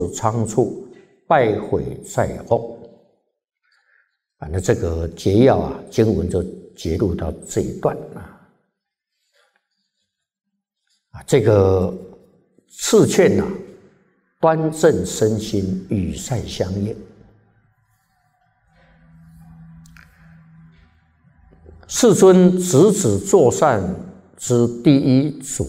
仓促，败毁在后。那这个节要啊，经文就节录到这一段这个次劝端正身心，与善相应。世尊直指作善之第一主